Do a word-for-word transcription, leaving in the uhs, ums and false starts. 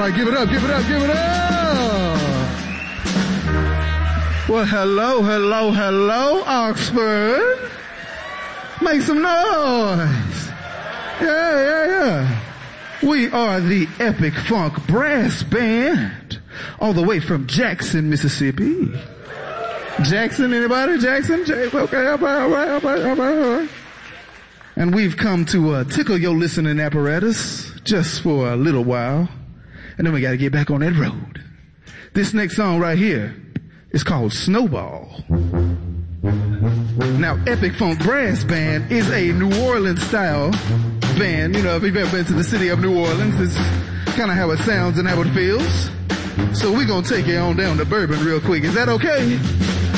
right, give it up, give it up, give it up. Well, hello, hello, hello, Oxford. Make some noise. Yeah, yeah, yeah. We are the Epic Funk Brass Band, all the way from Jackson, Mississippi. Jackson, anybody? Jackson? J- okay, all right, all right, all right, all right, all right. And we've come to uh, tickle your listening apparatus just for a little while. And then we got to get back on that road. This next song right here is called Snowball. Now, Epic Funk Brass Band is a New Orleans style band. You know, if you've ever been to the city of New Orleans, it's kind of how it sounds and how it feels. So we're going to take you on down to Bourbon real quick. Is that okay?